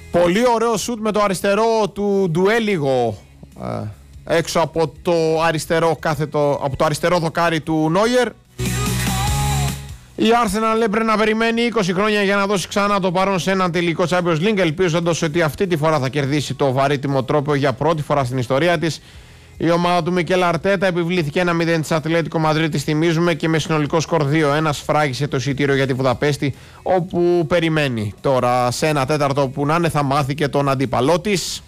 Πολύ ωραίο σουτ με το αριστερό του Ντουέλιγο έξω από το αριστερό από το αριστερό δοκάρι του Νόιερ. Η Arsenal έπρεπε να περιμένει 20 χρόνια για να δώσει ξανά το παρόν σε έναν τελικό Champions League, ελπίζοντας ότι αυτή τη φορά θα κερδίσει το βαρύτιμο τρόπο για πρώτη φορά στην ιστορία της. Η ομάδα του Μικέλ Αρτέτα επιβλήθηκε 1-0 της Ατλέτικο Μαδρίτης, θυμίζουμε, και με συνολικό σκορ 2-1 σφράγισε το εισιτήριο για τη Βουδαπέστη, όπου περιμένει τώρα σε 1/4 που να είναι θα μάθει και τον αντίπαλό της.